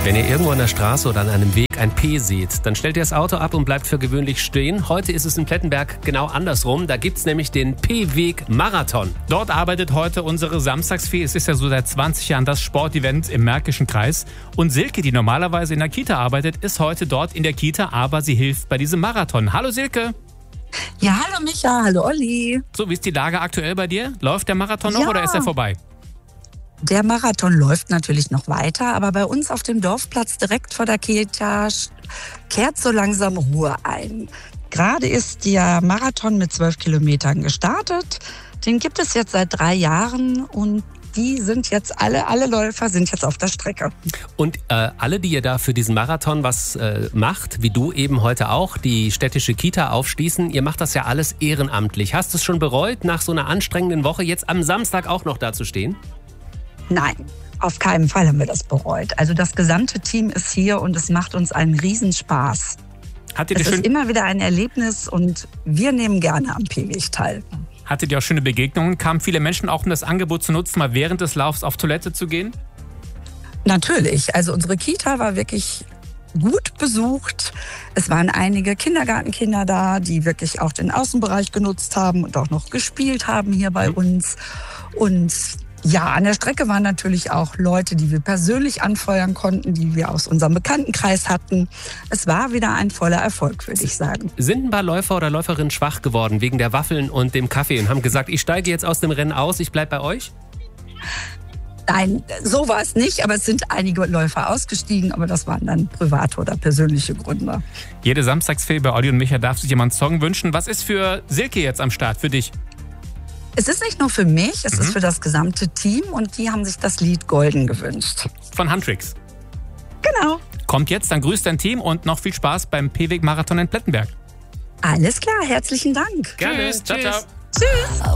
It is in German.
Wenn ihr irgendwo an der Straße oder an einem Weg ein P seht, dann stellt ihr das Auto ab und bleibt für gewöhnlich stehen. Heute ist es in Plettenberg genau andersrum. Da gibt's nämlich den P-Weg-Marathon. Dort arbeitet heute unsere Samstagsfee. Es ist ja so seit 20 Jahren das Sportevent im Märkischen Kreis. Und Silke, die normalerweise in der Kita arbeitet, ist heute dort in der Kita, aber sie hilft bei diesem Marathon. Hallo Silke. Ja, hallo Micha, hallo Olli. So, wie ist die Lage aktuell bei dir? Läuft der Marathon noch oder ist er vorbei? Der Marathon läuft natürlich noch weiter, aber bei uns auf dem Dorfplatz direkt vor der Kita kehrt so langsam Ruhe ein. Gerade ist der Marathon mit 12 Kilometern gestartet. Den gibt es jetzt seit 3 Jahren und die sind jetzt alle Läufer sind jetzt auf der Strecke. Und alle, die ihr da für diesen Marathon was macht, wie du eben heute auch, die städtische Kita aufschließen, ihr macht das ja alles ehrenamtlich. Hast du es schon bereut, nach so einer anstrengenden Woche jetzt am Samstag auch noch da zu stehen? Nein, auf keinen Fall haben wir das bereut. Also das gesamte Team ist hier und es macht uns einen Riesenspaß. Es ist immer wieder ein Erlebnis und wir nehmen gerne am P-Weg teil. Hattet ihr auch schöne Begegnungen? Kamen viele Menschen auch, um das Angebot zu nutzen, mal während des Laufs auf Toilette zu gehen? Natürlich. Also unsere Kita war wirklich gut besucht. Es waren einige Kindergartenkinder da, die wirklich auch den Außenbereich genutzt haben und auch noch gespielt haben hier bei uns. Und ja, an der Strecke waren natürlich auch Leute, die wir persönlich anfeuern konnten, die wir aus unserem Bekanntenkreis hatten. Es war wieder ein voller Erfolg, würde ich sagen. Sind ein paar Läufer oder Läuferinnen schwach geworden wegen der Waffeln und dem Kaffee und haben gesagt, ich steige jetzt aus dem Rennen aus, ich bleibe bei euch? Nein, so war es nicht, aber es sind einige Läufer ausgestiegen, aber das waren dann private oder persönliche Gründe. Jede Samstagsfee bei Olli und Micha darf sich jemand einen Song wünschen. Was ist für Silke jetzt am Start, für dich? Es ist nicht nur für mich, es ist für das gesamte Team und die haben sich das Lied Golden gewünscht. Von Huntrix. Genau. Kommt jetzt, dann grüßt dein Team und noch viel Spaß beim P-Weg-Marathon in Plettenberg. Alles klar, herzlichen Dank. Gerne. Tschüss. Ciao, ciao. Tschüss.